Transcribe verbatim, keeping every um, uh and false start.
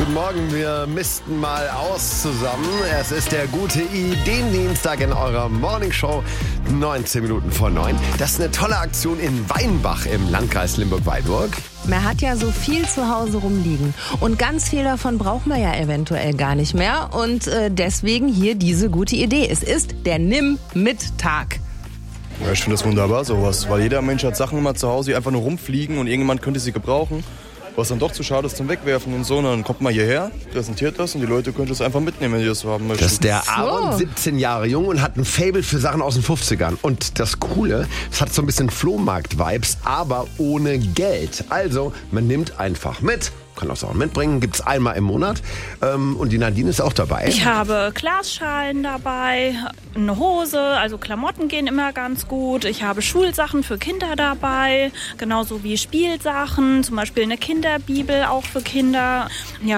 guten Morgen. Wir missten mal aus zusammen. Es ist der gute Ideendienstag in eurer Morningshow. neunzehn Minuten vor neun. Das ist eine tolle Aktion in Weinbach im Landkreis Limburg-Weilburg. Man hat ja so viel zu Hause rumliegen und ganz viel davon braucht man ja eventuell gar nicht mehr und äh, deswegen hier diese gute Idee. Es ist der Nimm-mit-Tag. Ja, ich finde das wunderbar, sowas, weil jeder Mensch hat Sachen immer zu Hause, die einfach nur rumfliegen und irgendjemand könnte sie gebrauchen, was dann doch zu schade ist zum Wegwerfen und so. Und dann kommt man hierher, präsentiert das und die Leute können das einfach mitnehmen, wenn die das so haben möchten. Das ist der So. Aaron, siebzehn Jahre jung und hat ein Faible für Sachen aus den fünfzigern. Und das Coole, es hat so ein bisschen Flohmarkt-Vibes, aber ohne Geld. Also, man nimmt einfach mit. Kann auch Sachen mitbringen, gibt es einmal im Monat. Ähm, und die Nadine ist auch dabei. Ich habe Glasschalen dabei, eine Hose, also Klamotten gehen immer ganz gut. Ich habe Schulsachen für Kinder dabei, genauso wie Spielsachen, zum Beispiel eine Kinderbibel auch für Kinder. Ja,